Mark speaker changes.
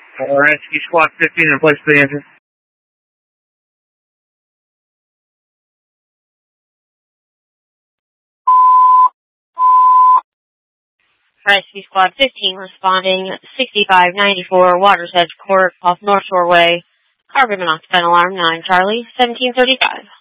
Speaker 1: Rescue Squad 15 in place for the engine.
Speaker 2: Rescue Squad 15 responding 6594 Water's Edge Court off North Shore Way. Car given occupant alarm 9 Charlie 1735.